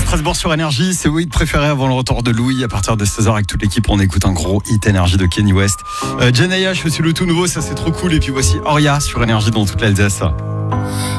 Strasbourg sur Énergie, c'est Week préféré avant le retour de Louis. À partir de 16h avec toute l'équipe, on écoute un gros hit Énergie de Kanye West. Jenaya, je suis le tout nouveau, ça c'est trop cool. Et puis voici Oria sur Énergie dans toute l'Alsace.